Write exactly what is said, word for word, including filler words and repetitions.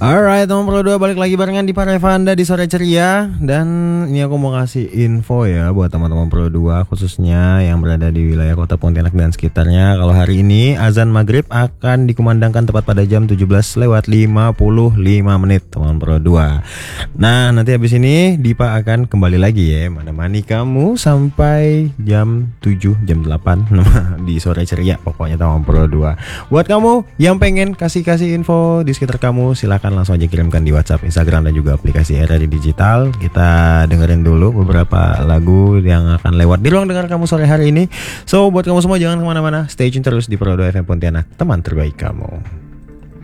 Alright, teman Pro dua balik lagi barengan di Parevanda di sore ceria. Dan ini aku mau kasih info ya buat teman-teman Pro dua, khususnya yang berada di wilayah kota Pontianak dan sekitarnya. Kalau hari ini azan maghrib akan dikumandangkan tepat pada jam tujuh belas lewat lima puluh lima menit, teman Pro dua. Nah, nanti habis ini Dipa akan kembali lagi ya menemani kamu sampai jam tujuh, jam delapan di sore ceria pokoknya, teman Pro dua. Buat kamu yang pengen kasih-kasih info di sekitar kamu, silahkan langsung aja kirimkan di WhatsApp, Instagram, dan juga aplikasi R R I Digital. Kita dengerin dulu beberapa lagu yang akan lewat di ruang dengar kamu sore hari ini. So buat kamu semua jangan kemana-mana, stay tune terus di Pro dua F M Pontianak, teman terbaik kamu.